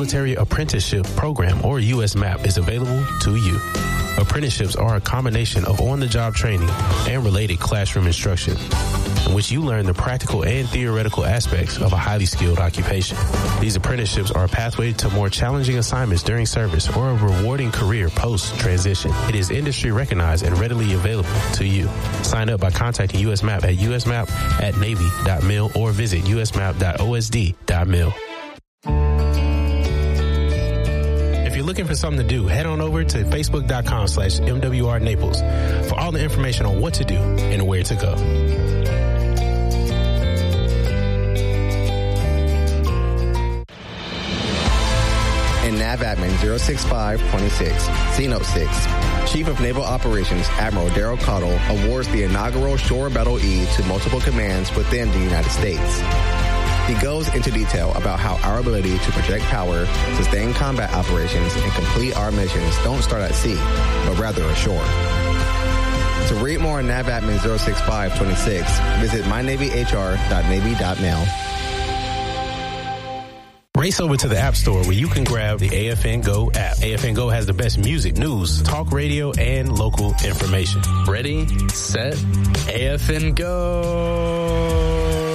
Military Apprenticeship Program, or USMAP, is available to you. Apprenticeships are a combination of on-the-job training and related classroom instruction, in which you learn the practical and theoretical aspects of a highly skilled occupation. These apprenticeships are a pathway to more challenging assignments during service or a rewarding career post-transition. It is industry recognized and readily available to you. Sign up by contacting USMAP at usmap@navy.mil or visit usmap.osd.mil. If you're looking for something to do, head on over to facebook.com/MWR Naples for all the information on what to do and where to go. In NAV Admin 06526, C-Note 6, Chief of Naval Operations Admiral Daryl Cottle awards the inaugural Shore Battle E to multiple commands within the United States. He goes into detail about how our ability to project power, sustain combat operations, and complete our missions don't start at sea, but rather ashore. To read more on NAV Admin 06526, visit mynavyhr.navy.mil. Race over to the App Store where you can grab the AFN Go app. AFN Go has the best music, news, talk radio, and local information. Ready, set, AFN Go!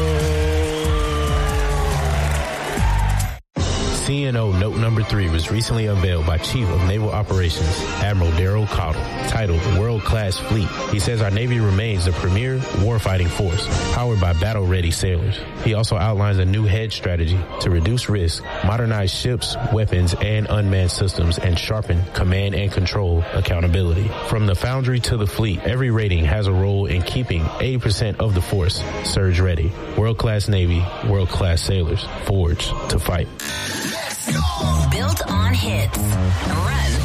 CNO Note Number 3 was recently unveiled by Chief of Naval Operations Admiral Daryl Cottle, titled World Class Fleet. He says our Navy remains the premier warfighting force, powered by battle-ready sailors. He also outlines a new hedge strategy to reduce risk, modernize ships, weapons, and unmanned systems, and sharpen command and control accountability. From the foundry to the fleet, every rating has a role in keeping 80% of the force surge-ready. World-class Navy, world-class sailors, forged to fight. Built on hits. Run